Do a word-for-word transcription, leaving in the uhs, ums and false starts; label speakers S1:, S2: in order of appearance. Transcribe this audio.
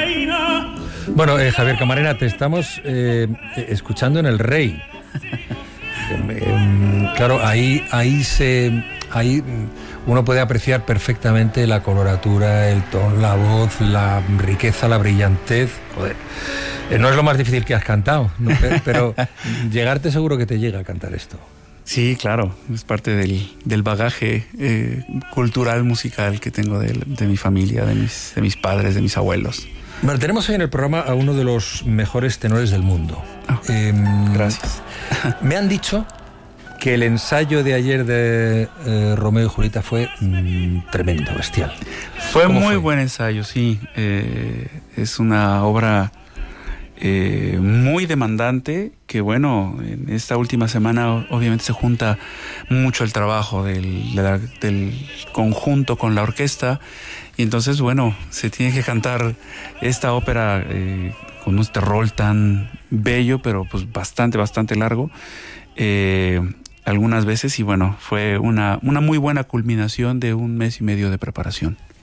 S1: Bueno, eh, Javier Camarena, te estamos eh, escuchando en El Rey. eh, eh, claro, ahí, ahí se, ahí uno puede apreciar perfectamente la coloratura, el tono, la voz, la riqueza, la brillantez. Joder, eh, no es lo más difícil que has cantado, ¿no? pero, pero llegarte seguro que te llega a cantar esto.
S2: Sí, claro, es parte del, del bagaje eh, cultural, musical que tengo de, de mi familia, de mis, de mis padres, de mis abuelos.
S1: Bueno, tenemos hoy en el programa a uno de los mejores tenores del mundo.
S2: Oh,
S1: eh,
S2: gracias.
S1: Me han dicho que el ensayo de ayer de eh, Romeo y Julieta fue mmm, tremendo, bestial.
S2: Fue muy
S1: fue?
S2: buen ensayo, sí. Eh, es una obra eh, muy demandante que, bueno, en esta última semana obviamente se junta mucho el trabajo del, de la, del conjunto con la orquesta. Y entonces, bueno, se tiene que cantar esta ópera eh, con este rol tan bello, pero pues bastante, bastante largo, eh, algunas veces. Y bueno, fue una, una muy buena culminación de un mes y medio de preparación.